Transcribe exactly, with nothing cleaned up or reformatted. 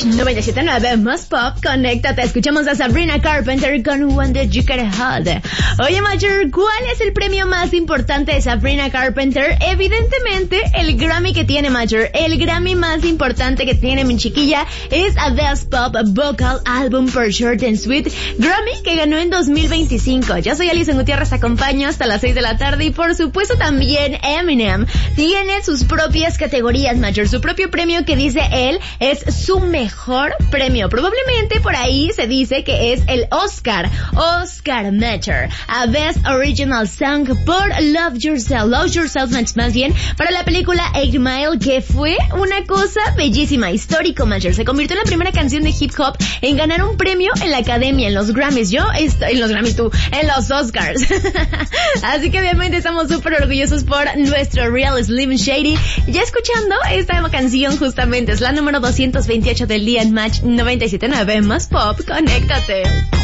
Match noventa y siete punto nueve más pop, conéctate. Escuchamos a Sabrina Carpenter con One That You Can Hold. Oye, Matcher, ¿cuál es el premio más importante de Sabrina Carpenter? Evidentemente, el Grammy que tiene, Matcher. El Grammy más importante que tiene mi chiquilla es a Best Pop Vocal Album per Short and Sweet, Grammy que ganó en dos mil veinticinco. Yo soy Alison Gutiérrez, te acompaño hasta las seis de la tarde y por supuesto también Eminem tiene sus propias categorías, Matcher. Su propio premio que dice él es su mejor premio. Probablemente por ahí se dice que es el Oscar. Oscar Matcher. A Best Original Song por Love Yourself. Love Yourself más bien para la película Eight Mile, que fue una cosa bellísima, histórico, Matcher. Se convirtió en la primera canción de hip hop en ganar un premio en la academia, en los Grammys. Yo estoy en los Grammys, tú, en los Oscars. Así que obviamente estamos súper orgullosos por nuestro Real Slim Shady. Ya escuchando esta canción justamente es la número doscientos veintiocho del día en Match noventa y siete punto nueve más pop. Conéctate.